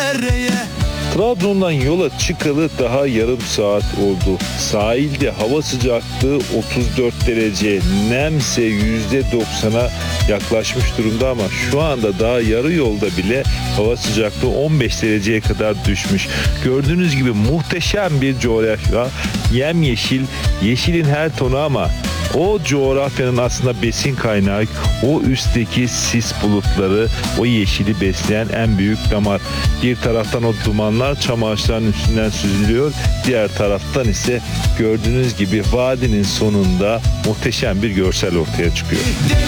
dereye. Trabzon'dan yola çıkalı daha yarım saat oldu. Sahilde hava sıcaklığı 34 derece, nemse %90'a yaklaşmış durumda ama şu anda daha yarı yolda bile hava sıcaklığı 15 dereceye kadar düşmüş. Gördüğünüz gibi muhteşem bir coğrafya, yemyeşil, yeşilin her tonu ama o coğrafyanın aslında besin kaynağı o üstteki sis bulutları, o yeşili besleyen en büyük damar. Bir taraftan o dumanlar çam ağaçlarının üstünden süzülüyor. Diğer taraftan ise gördüğünüz gibi vadinin sonunda muhteşem bir görsel ortaya çıkıyor.